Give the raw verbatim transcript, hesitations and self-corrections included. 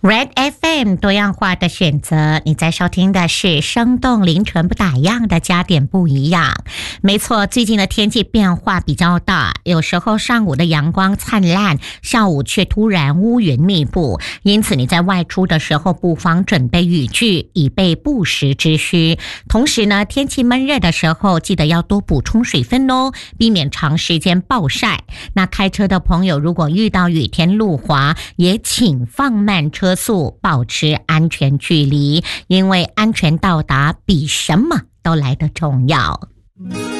Red F M 多样化的选择，你在收听的是生动凌晨不打烊的加点不一样。没错，最近的天气变化比较大，有时候上午的阳光灿烂，下午却突然乌云密布，因此你在外出的时候不妨准备雨具，以备不时之需。同时呢，天气闷热的时候记得要多补充水分哦，避免长时间暴晒。那开车的朋友如果遇到雨天路滑，也请放慢车速，保持安全距离，因为安全到达比什么都来得重要。